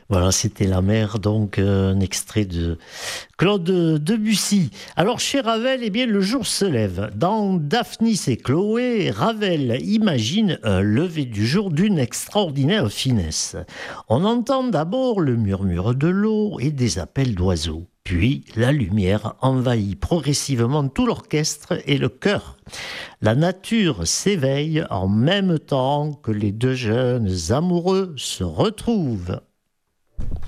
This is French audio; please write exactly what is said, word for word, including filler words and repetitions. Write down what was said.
Voilà, c'était La mer, donc euh, un extrait de Claude Debussy. Alors chez Ravel, eh bien, le jour se lève. Dans Daphnis et Chloé, Ravel imagine un lever du jour d'une extraordinaire finesse. On entend d'abord le murmure de l'eau et des appels d'oiseaux. Puis la lumière envahit progressivement tout l'orchestre et le chœur. La nature s'éveille en même temps que les deux jeunes amoureux se retrouvent.